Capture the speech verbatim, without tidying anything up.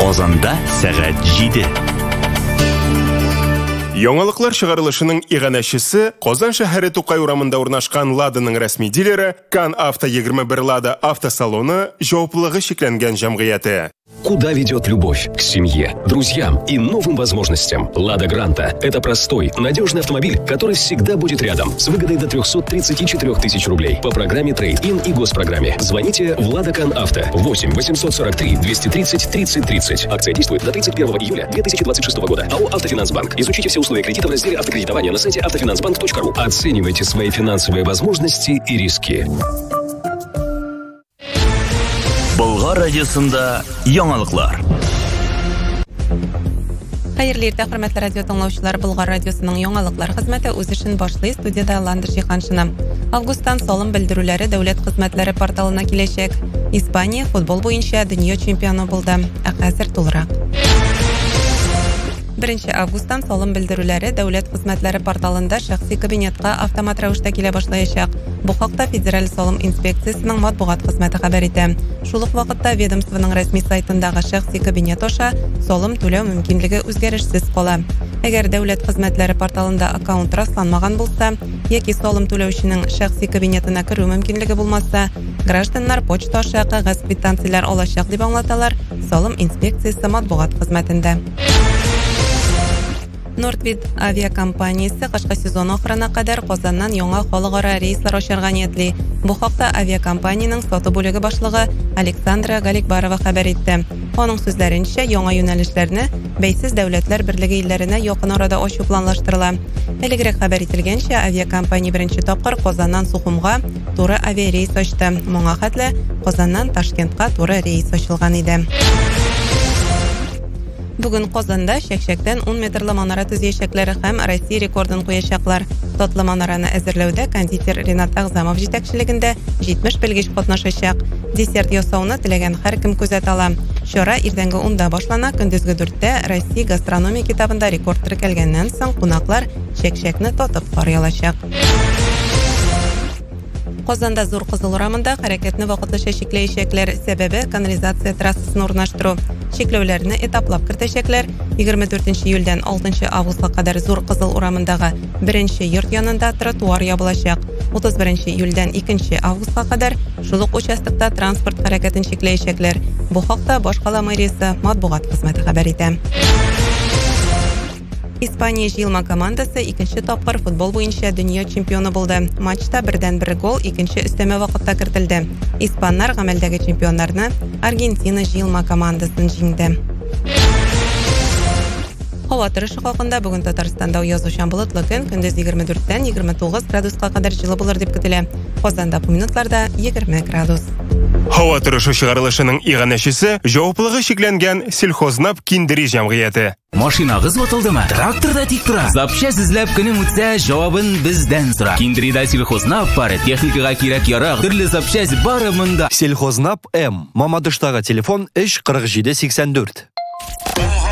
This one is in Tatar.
Озанда сәгать җиде. Яңалыклар чыгарылышының иганәчесе Казан шәһәре Тукай урамында урнашкан Ладаның рәсми дилере Кан Авто егерме бер Лада автосалоны җаваплылыгы шикләнгән җәмгыяте. Куда ведет любовь? К семье, друзьям и новым возможностям. Лада Гранта – это простой, надежный автомобиль, который всегда будет рядом. С выгодой до трехсот тридцати четырёх тысяч рублей. По программе Трейд-ин и госпрограмме. Звоните в Лада Кан Авто. восемь восемьсот сорок три двести тридцать тридцать тридцать. Акция действует до тридцать первого июля две тысячи двадцать шестого года. АО «Автофинансбанк». Изучите все условия кредита в разделе автокредитования на сайте автофинансбанк точка ру. Оценивайте свои финансовые возможности и риски. Болгар радиосында яңалыклар. Хәерле иртә, хөрмәтле радио тыңлаучылар, Болгар радиосының яңалыклар хезмәте үз эшен башлый. Студияда Ландыр Җиһаншина. Августтан салым белдерүләре дәүләт хезмәтләре порталына киләчәк. Испания футбол буенча дөнья чемпионы булды. Ә хәзер тулырак. Беренче августтан салым белдерүләре дәүләт хезмәтләре порталында шәхси кабинетка автомат рәвештә килә башлаячак. Бу хакта Федераль салым инспекциясының матбугат хезмәте хәбәр итә. Шул ук вакытта ведомствоның рәсми сайтындагы шәхси кабинет аша салым түләү мөмкинлеге үзгәрешсез кала. Әгәр дәүләт хезмәтләре порталында аккаунт расланмаган булса, яки салым түләүченең шәхси кабинетына керү мөмкинлеге булмаса, гражданнар почта аша кагаз квитанцияләр алачак дип аңлаталар салым инспекциясе матбугат хезмәтендә. Нордвид авиакомпаниясе кышкы сезон ахырына кадәр Казаннан яңа халыкара рейслар ачарга ниятли. Бу хакта авиакомпаниянең сату бүлеге башлыгы Александра Галикбарова хәбәр итте. Аның сүзләренчә, яңа юнәлешләрне бәйсез дәүләтләр берлеге илләренә якын арада ачу планлаштырыла. Элегрәк хәбәр ителгәнчә, авиакомпания беренче тапкыр Казаннан Сухумга туры авиарейс ачты. Моңа хәтле Казаннан Ташкентка туры рейс ачылган иде. Бүген Казанда чәкчәктән ун метрлы манара төзәячәкләре һәм Россия рекордын куячаклар. Татлы манараны әзерләүдә кондитер Ренат Агзамов җитәкчелегендә җитмеш белгеч катнашачак. Десерт ясауны теләгән һәркем күзәт ала. Чара иртәнге унда башлана, көндезге дүрттә Россия гастрономия китабында рекорд теркәлгәннән соң кунаклар чәкчәкне татып карый алачак. Казанда Зур Кызыл урамында хәрәкәтне вакытлыча чикләячәкләр, сәбәбе канализация трассасын урнаштыру. Чикләүләрне этаплап кертәчәкләр. егерме дүртенче июльдән алтынчы августка кадәр Зур Кызыл урамындагы беренче йорт янында тротуар ябылачак. утыз беренче июльдән икенче августка кадәр шул ук участокта транспорт хәрәкәтен чикләячәкләр. Бу хакта Башкала мэриясе матбугат хезмәте хәбәр итә. Испания җыелма командасы икенче тапкыр футбол буенча дөнья чемпионы булды. Матчта бердән-бер гол икенче өстәмә вакытта кертелде. Испаннар гамәлдәге чемпионнарны Аргентина җыелма командасын җиңде. Һава торышы хакында бүген Татарстанда язучан болытлы көн, көндез егерме дүрттән егерме тугыз градуска кадәр җылы булыр дип көтелә. Казанда бу минутларда егерме градус. Һава торышы чыгарылышының иганәчесе җаваплылыгы шикләнгән Сельхознап киндери җәмгыяте. Машинагыз ватылдымы? Тракторда тик тора. Запчасть эзләп көнем үтсә, җавабын бездән сора. Киндерида Сельхознап пары техникага кирәк ярак, төрле запчасть бары монда. Сельхознап М. Мамадыштагы телефон өч кырык җиде сиксән дүрт.